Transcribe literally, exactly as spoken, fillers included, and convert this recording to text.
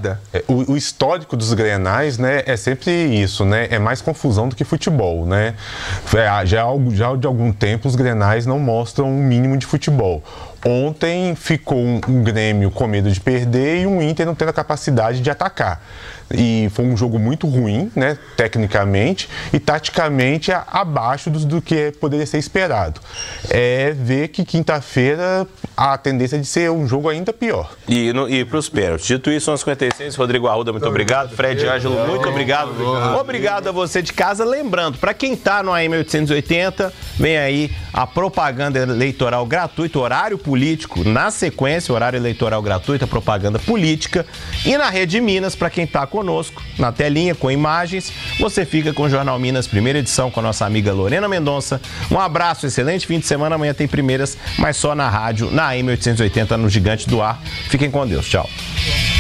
nada. O, o histórico dos Grenais, né, é sempre isso, né? É mais confusão do que futebol, né? É, já, já de algum tempo os Grenais não mostram um mínimo de futebol. Ontem ficou um, um Grêmio com medo de perder e um Inter não tendo a capacidade de atacar. E foi um jogo muito ruim, né, tecnicamente e taticamente a, abaixo do, do que poderia ser esperado. É ver que quinta-feira a tendência é de ser um jogo ainda pior. E, no, e para os pênaltis. Dito isso, são cinquenta e seis. Rodrigo Arruda, muito obrigado. Fred Ângelo, muito obrigado. Obrigado a você de casa. Lembrando, para quem está no A M oitocentos e oitenta, vem aí a propaganda eleitoral gratuita, horário político na sequência, horário eleitoral gratuito, a propaganda política. E na Rede Minas, para quem está conosco, na telinha, com imagens, você fica com o Jornal Minas, primeira edição, com a nossa amiga Lorena Mendonça. Um abraço, excelente fim de semana. Amanhã tem primeiras, mas só na rádio, na A M oitocentos e oitenta, no Gigante do Ar. Fiquem com Deus. Tchau.